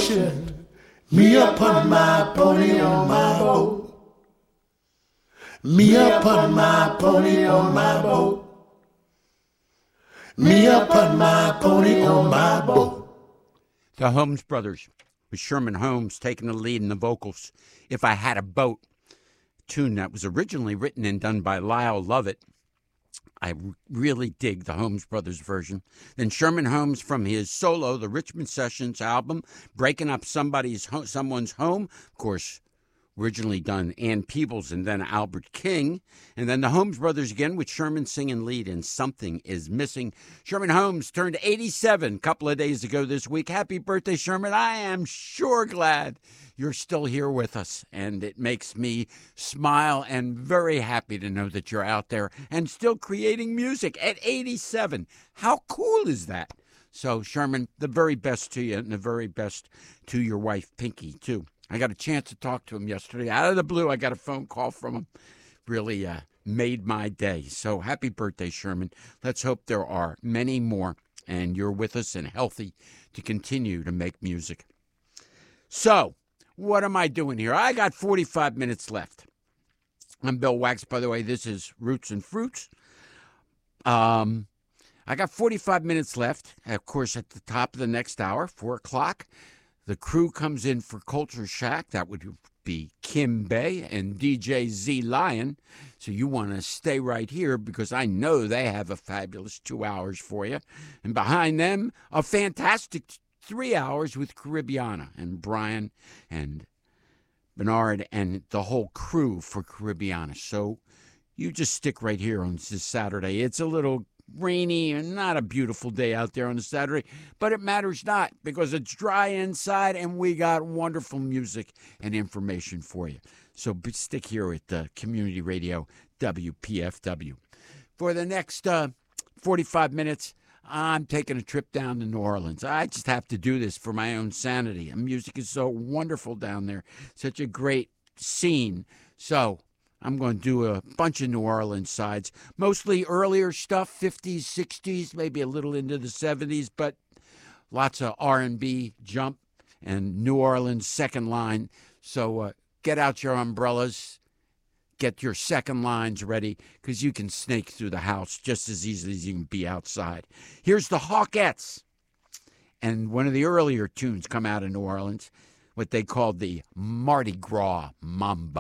ocean, me upon my pony on my boat. Me upon my pony on my boat. Me upon my pony on my boat. The Holmes Brothers, with Sherman Holmes taking the lead in the vocals. If I Had a Boat, tune that was originally written and done by Lyle Lovett. I really dig the Holmes Brothers version. Then Sherman Holmes from his solo, the Richmond Sessions album, Breaking Up Someone's Home, of course, originally done Ann Peebles and then Albert King. And then the Holmes Brothers again with Sherman singing lead in Something Is Missing. Sherman Holmes turned 87 a couple of days ago this week. Happy birthday, Sherman. I am sure glad you're still here with us, and it makes me smile and very happy to know that you're out there and still creating music at 87. How cool is that? So, Sherman, the very best to you and the very best to your wife, Pinky, too. I got a chance to talk to him yesterday. Out of the blue, I got a phone call from him. Really made my day. So happy birthday, Sherman. Let's hope there are many more, and you're with us and healthy to continue to make music. So, what am I doing here? I got 45 minutes left. I'm Bill Wax, by the way. This is Roots and Fruits. I got 45 minutes left. Of course, at the top of the next hour, 4 o'clock, the crew comes in for Culture Shack. That would be Kim Bay and DJ Z Lion. So you want to stay right here because I know they have a fabulous 2 hours for you. And behind them, a fantastic 3 hours with Caribbeana and Brian and Bernard and the whole crew for Caribbeana. So you just stick right here on this Saturday. It's a little rainy and not a beautiful day out there on a Saturday, but it matters not because it's dry inside and we got wonderful music and information for you. So stick here at Community Radio WPFW. For the next 45 minutes, I'm taking a trip down to New Orleans. I just have to do this for my own sanity. And music is so wonderful down there, such a great scene. So I'm going to do a bunch of New Orleans sides, mostly earlier stuff, 50s, 60s, maybe a little into the 70s, but lots of R&B jump and New Orleans second line. So get out your umbrellas, get your second lines ready, because you can snake through the house just as easily as you can be outside. Here's the Hawkettes, and one of the earlier tunes come out of New Orleans, what they called the Mardi Gras Mambo.